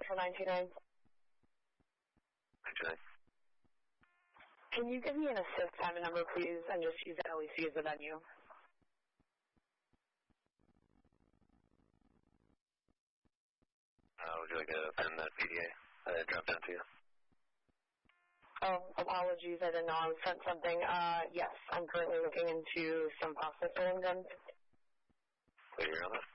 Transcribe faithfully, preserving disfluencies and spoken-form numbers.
Central nine two nine. nine two nine. Can you give me an assist time and number, please, and just use L E C as the venue? Uh, would you like to send that P D A? Uh, drop down to you. Oh, apologies. I didn't know I was sent something. Uh, yes, I'm currently looking into some pasta stolen guns. Clear on that.